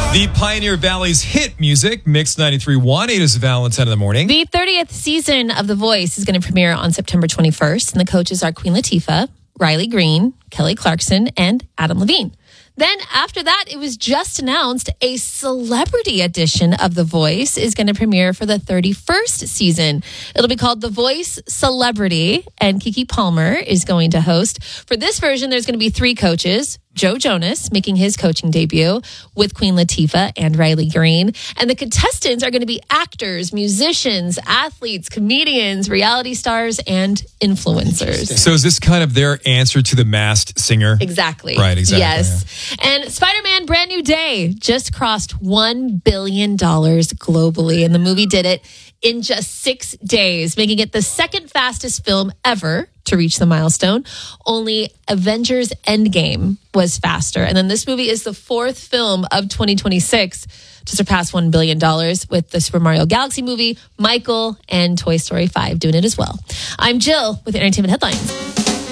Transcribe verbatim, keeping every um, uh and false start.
The Pioneer Valley's hit music, Mix ninety-three point one, eight is Valentine in the morning. The thirtieth season of The Voice is going to premiere on September twenty-first, and the coaches are Queen Latifah, Riley Green, Kelly Clarkson, and Adam Levine. Then after that, it was just announced a celebrity edition of The Voice is going to premiere for the thirty-first season. It'll be called The Voice Celebrity, and Keke Palmer is going to host. For this version, there's going to be three coaches. Joe Jonas making his coaching debut with Queen Latifah and Riley Green. And the contestants are going to be actors, musicians, athletes, comedians, reality stars, and influencers. So is this kind of their answer to The Masked Singer? Exactly. Right, exactly. Yes. Yeah. And Spider-Man Brand New Day just crossed one billion dollars globally. And the movie did it in just six days, making it the second fastest film ever to reach the milestone. Only Avengers Endgame was faster. And then this movie is the fourth film of twenty twenty-six to surpass one billion dollars, with the Super Mario Galaxy movie, Michael, and Toy Story five doing it as well. I'm Jill with Entertainment Headlines.